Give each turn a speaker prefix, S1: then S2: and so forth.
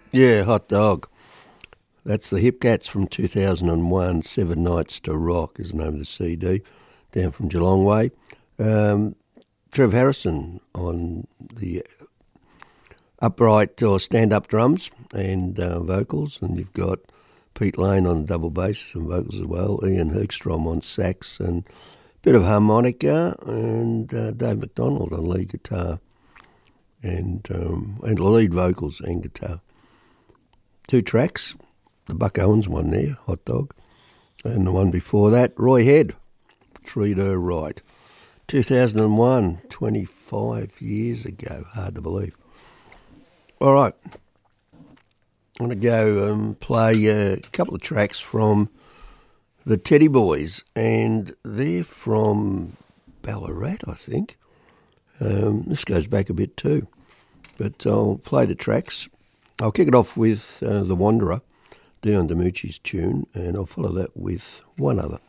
S1: Yeah, Hot Dog. That's the Hip Cats from 2001. Seven Nights to Rock is the name of the CD, down from Geelong Way. Trev Harrison on the upright or stand-up drums and vocals, and you've got Pete Lane on double bass and vocals as well, Ian Hegstrom on sax and a bit of harmonica, and Dave McDonald on lead guitar and lead vocals and guitar. Two tracks, the Buck Owens one there, Hot Dog, and the one before that, Roy Head, Treat Her Right. 2001, 25 years ago, hard to believe. All right, I'm going to go and play a couple of tracks from the Teddy Boys, and they're from Ballarat, I think. This goes back a bit too, but I'll play the tracks. I'll kick it off with The Wanderer, Dion DiMucci's tune, and I'll follow that with one other.